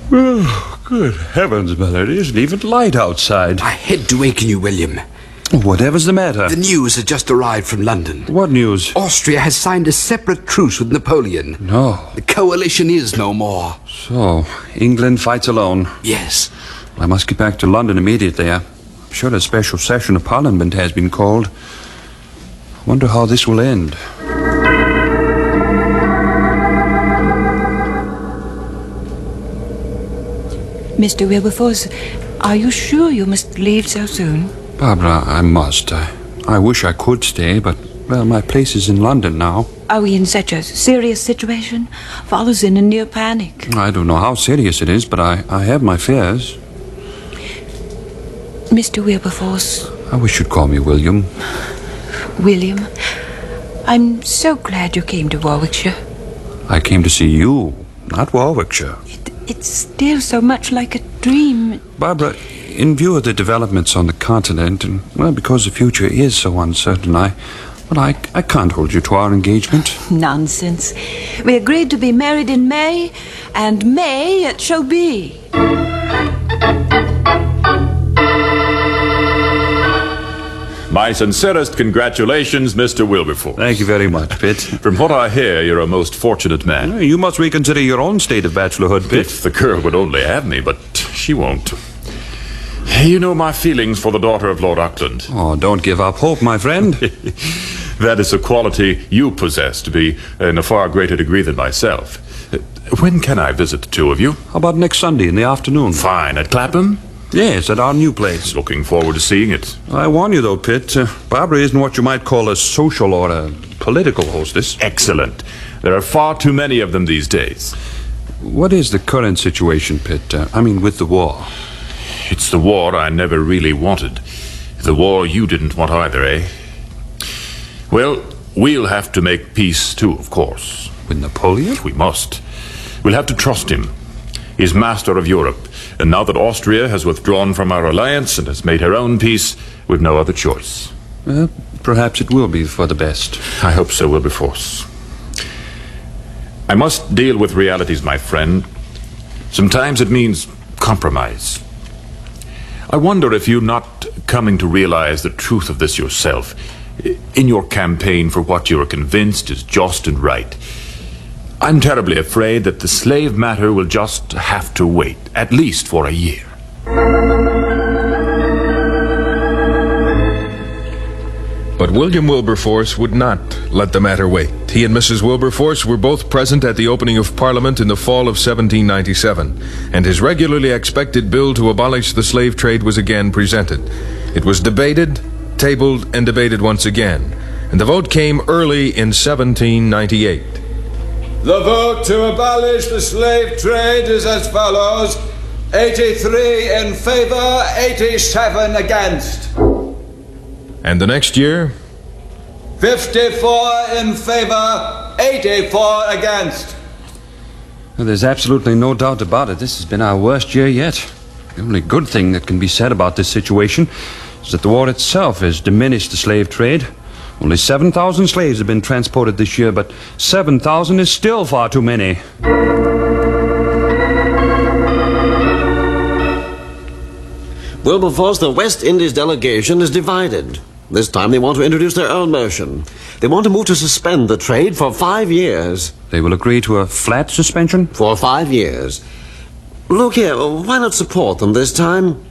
Oh, good heavens, Millard, it isn't even light outside. My head to waken you, William. Whatever's the matter? The news has just arrived from London. What news? Austria has signed a separate truce with Napoleon. No. The coalition is no more. So, England fights alone. Yes. I must get back to London immediately. I'm sure a special session of Parliament has been called. I wonder how this will end. Mr. Wilberforce, are you sure you must leave so soon? Barbara, I must. I wish I could stay, but, well, my place is in London now. Are we in such a serious situation? Father's in a near panic. I don't know how serious it is, but I have my fears. Mr. Wilberforce. I wish you'd call me William. William, I'm so glad you came to Warwickshire. I came to see you, not Warwickshire. It's still so much like a dream. Barbara, in view of the developments on the continent, and, well, because the future is so uncertain, I can't hold you to our engagement. Nonsense. We agreed to be married in May, and May it shall be. My sincerest congratulations, Mr. Wilberforce. Thank you very much, Pitt. From what I hear, you're a most fortunate man. You must reconsider your own state of bachelorhood, Pitt. If the girl would only have me, but she won't. You know my feelings for the daughter of Lord Auckland. Oh, don't give up hope, my friend. That is a quality you possess to be in a far greater degree than myself. When can I visit the two of you? How about next Sunday in the afternoon? Fine. At Clapham? Yes, at our new place. Looking forward to seeing it. I warn you, though, Pitt, Barbara isn't what you might call a social or a political hostess. Excellent. There are far too many of them these days. What is the current situation, Pitt? With the war. It's the war I never really wanted. The war you didn't want either, eh? Well, we'll have to make peace too, of course. With Napoleon? We must. We'll have to trust him. He's master of Europe. And now that Austria has withdrawn from our alliance and has made her own peace, we've no other choice. Perhaps it will be for the best. I hope so, Wilberforce. I must deal with realities, my friend. Sometimes it means compromise. I wonder if you're not coming to realize the truth of this yourself in your campaign for what you are convinced is just and right. I'm terribly afraid that the slave matter will just have to wait, at least for a year. But William Wilberforce would not let the matter wait. He and Mrs. Wilberforce were both present at the opening of Parliament in the fall of 1797, and his regularly expected bill to abolish the slave trade was again presented. It was debated, tabled, and debated once again, and the vote came early in 1798. The vote to abolish the slave trade is as follows: 83 in favor, 87 against. And the next year? 54 in favor, 84 against. Well, there's absolutely no doubt about it. This has been our worst year yet. The only good thing that can be said about this situation is that the war itself has diminished the slave trade. Only 7,000 slaves have been transported this year, but 7,000 is still far too many. Wilberforce, the West Indies delegation is divided. This time they want to introduce their own motion. They want to move to suspend the trade for 5 years. They will agree to a flat suspension? For 5 years. Look here, why not support them this time?